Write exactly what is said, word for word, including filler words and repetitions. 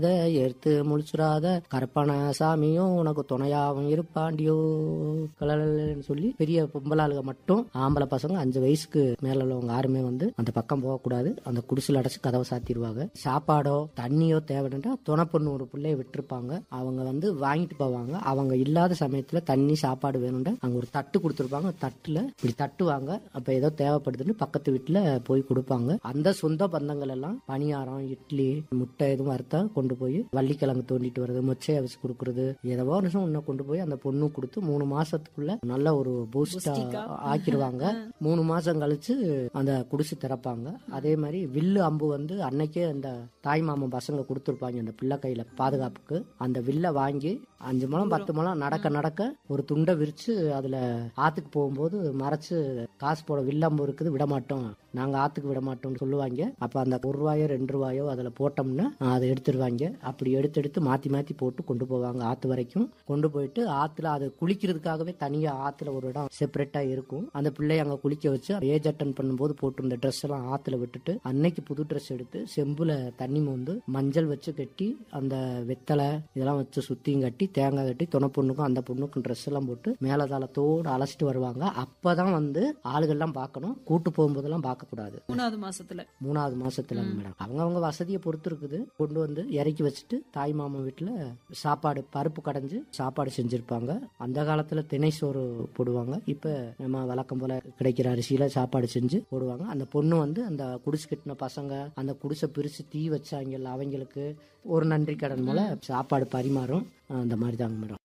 இதை எடுத்து முழிச்சுடாத கருப்பான சாமியும் உனக்கு துணையாவும் இருப்பாண்டியோ கலன்னு சொல்லி பெரிய பொம்பளாளுக மட்டும் ஆம்பளை பசங்க அஞ்சு வயசுக்கு மேல உள்ளவங்க யாருமே வந்து அந்த பக்கம் போகக்கூடாது. அந்த குடிசையில் அடைச்சு கதவை சாத்திடுவாங்க. சாப்பாடோ தண்ணியோ தேவைன்னா துணை பொண்ணு ஒரு பிள்ளைய விட்டுருப்பாங்க. அவங்க வந்து வாங்கிட்டு போவாங்க. அவங்க இல்லாத சமயத்துல தண்ணி சாப்பாடு வேணும்னா அங்க ஒரு தட்டு கொடுத்துருப்பாங்க. தட்டுல இப்படி தட்டுவாங்க. அப்ப ஏதோ தேவைப்படுதுன்னு பக்கத்து வீட்டுல போய் கொடுப்பாங்க. அந்த சொந்த பந்தங்கள் எல்லாம் பணியாரம் இட்லி முட்டை எதுவும் வறுத்தா கொண்டு போய் வள்ளிக்கிழங்கு தோண்டிட்டு வர்றது மொச்சையை வச்சு கொடுக்கறது ஏதோ ஒன்று கொண்டு போய் அந்த பொண்ணு கொடுத்து மூணு மாசத்துக்குள்ள நல்ல ஒரு பூஸ்டா ஆக்கிடுவாங்க. மூணு மாசம் கழிச்சு அந்த குடிசை திறப்பாங்க. அதே மாதிரி வில்லு அம்பு வந்து அன்னைக்கே அந்த தாய் மாமன் பசங்க கொடுத்துருப்பாங்க அந்த பிள்ளை கையில பாதுகாப்புக்கு. அந்த வில்ல வாங்கி அஞ்சு முழம் பத்து முழம் நடக்க நடக்க ஒரு துண்டை விரிச்சு அதுல ஆத்துக்கு போகும்போது மறைச்சு காசு போட வில்லம்பு இருக்குது விட மாட்டோம் நாங்க ஆத்துக்கு விட மாட்டோம்னு சொல்லுவாங்க. அப்ப அந்த ஒரு ரூபாயோ ரெண்டு ரூபாயோ அதுல போட்டோம்னா அதை எடுத்துருவாங்க. அப்படி எடுத்து எடுத்து மாத்தி மாத்தி போட்டு கொண்டு போவாங்க ஆத்து வரைக்கும். கொண்டு போயிட்டு ஆத்துல அது குளிக்கிறதுக்காகவே தனியா ஆத்துல ஒரு இடம் செப்பரேட்டா இருக்கும். அந்த பிள்ளைய அங்க குளிக்க வச்சு ஏஜ் அட்டன் பண்ணும்போது போட்டிருந்த ட்ரெஸ் எல்லாம் ஆத்துல விட்டுட்டு அன்னைக்கு புது ட்ரெஸ் எடுத்து செம்புல தண்ணி மோந்து மஞ்சள் வச்சு கட்டி அந்த வெத்தலை இதெல்லாம் வச்சு சுத்தியும் கட்டி தேங்காய் கட்டி துணை பொண்ணுக்கும் அந்த பொண்ணுக்கும் ட்ரெஸ் எல்லாம் போட்டு மேலதாளத்தோடு அழைச்சிட்டு வருவாங்க. அப்பதான் வந்து ஆளுகள் எல்லாம் பார்க்கணும். கூட்டு போகும்போதெல்லாம் பார்க்க கூடாது. மூணாவது மாசத்துல மூணாவது மாசத்துல மேடம் அவங்க அவங்க வசதியை பொறுத்து இருக்குது. கொண்டு வந்து இறக்கி வச்சுட்டு தாய் மாமன் வீட்டுல சாப்பாடு பருப்பு கடைஞ்சு சாப்பாடு செஞ்சிருப்பாங்க. அந்த காலத்துல திணை சோறு போடுவாங்க. இப்ப நம்ம வழக்கம் போல கிடைக்கிற அரிசியில சாப்பாடு செஞ்சு போடுவாங்க. அந்த பொண்ணு வந்து அந்த குடிசை கட்டின பசங்க அந்த குடிசை பிரிச்சு தீ வச்சாங்கல்ல அவங்களுக்கு ஒரு நன்றி கடன் போல சாப்பாடு பரிமாறும். அந்த மாதிரி தாங்க மேடம்.